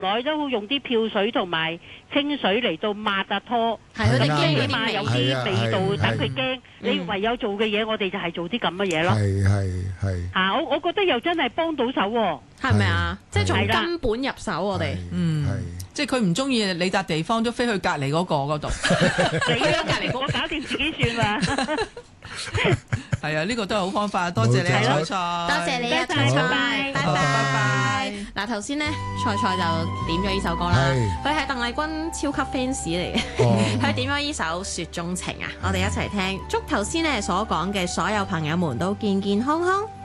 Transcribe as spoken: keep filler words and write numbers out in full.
來都用啲漂水同埋清水嚟到抹啊拖， 係佢哋驚起碼有啲味道，等佢驚。你唯有做嘅嘢，我哋就係做啲咁嘅嘢咯。 係係係。 嚇！我我覺得又真係幫到手喎。 係咪啊？即係從根本入手，我哋嗯，即係佢唔中意你笪地方，都飛去隔離嗰個嗰度。 你喺隔離嗰個搞掂自己算啦。 係啊，呢個都係好方法，多謝你啊，菜菜。 多謝你啊，菜菜，拜拜。嗱，頭先咧，菜菜就點咗呢首歌啦。佢係鄧麗君超級 fans 嚟嘅，佢點咗呢首《雪中情》啊，我哋一齊聽。祝頭先咧所講嘅所有朋友們都健健康康。